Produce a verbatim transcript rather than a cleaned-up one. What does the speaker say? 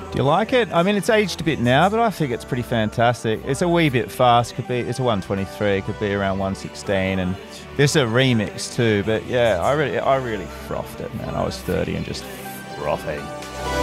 Do you like it? I mean, it's aged a bit now, but I think it's pretty fantastic. It's a wee bit fast. Could be. It's a one twenty-three. It could be around one sixteen, and there's a remix too. But yeah, I really, I really frothed it, man. I was thirty and just frothy.